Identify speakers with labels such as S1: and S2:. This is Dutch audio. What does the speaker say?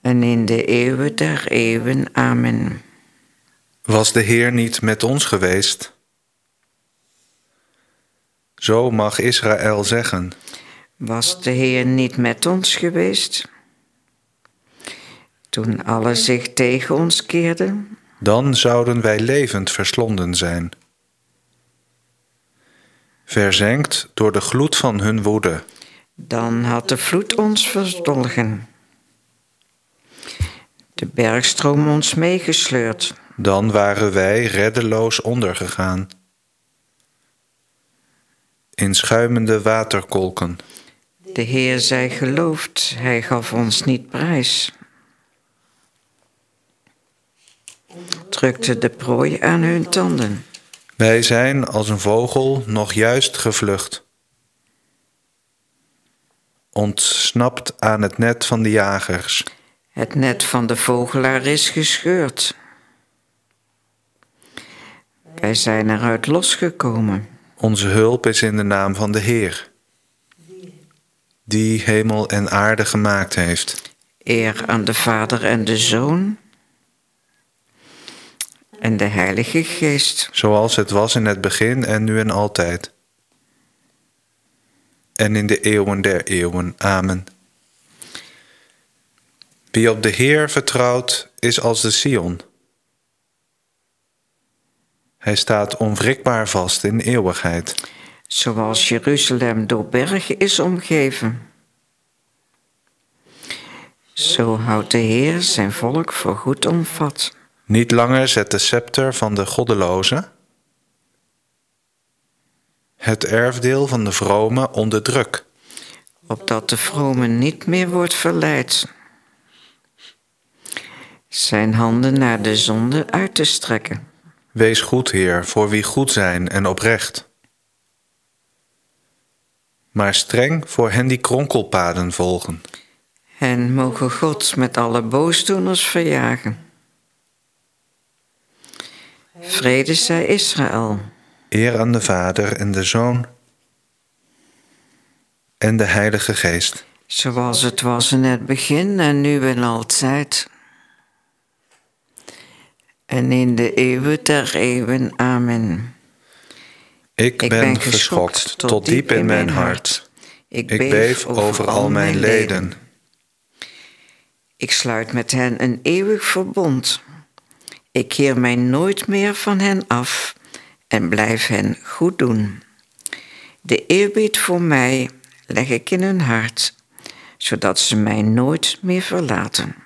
S1: en in de eeuwen der eeuwen. Amen.
S2: Was de Heer niet met ons geweest? Zo mag Israël zeggen.
S1: Was de Heer niet met ons geweest? Toen alle zich tegen ons keerden,
S2: Dan zouden wij levend verslonden zijn. Verzengd door de gloed van hun woede.
S1: dan had de vloed ons verzwolgen. De bergstroom ons meegesleurd.
S2: Dan waren wij reddeloos ondergegaan. In schuimende waterkolken.
S1: De Heer zij geloofd, hij gaf ons niet prijs. Drukte de prooi aan hun tanden.
S2: Wij zijn als een vogel nog juist gevlucht. Ontsnapt aan het net van de jagers.
S1: Het net van de vogelaar is gescheurd. Wij zijn eruit losgekomen.
S2: Onze hulp is in de naam van de Heer, die hemel en aarde gemaakt heeft.
S1: Eer aan de Vader en de Zoon en de Heilige Geest.
S2: Zoals het was in het begin en nu en altijd. En in de eeuwen der eeuwen. Amen. Wie op de Heer vertrouwt, is als de Sion. Hij staat onwrikbaar vast in eeuwigheid.
S1: Zoals Jeruzalem door bergen is omgeven. Zo houdt de Heer zijn volk voor goed omvat.
S2: Niet langer zet de scepter van de goddelozen het erfdeel van de vrome onder druk.
S1: Opdat de vrome niet meer wordt verleid. Zijn handen naar de zonde uit te strekken.
S2: Wees goed, Heer, voor wie goed zijn en oprecht. Maar streng voor hen die kronkelpaden volgen.
S1: En mogen God met alle boosdoeners verjagen. Vrede zij Israël.
S2: Eer aan de Vader en de Zoon en de Heilige Geest.
S1: Zoals het was in het begin en nu en altijd. En in de eeuwen der eeuwen. Amen.
S2: Ik ben geschokt tot diep in mijn hart. Ik beef over al mijn leden.
S1: Ik sluit met hen een eeuwig verbond. Ik keer mij nooit meer van hen af en blijf hen goed doen. De eerbied voor mij leg ik in hun hart, zodat ze mij nooit meer verlaten.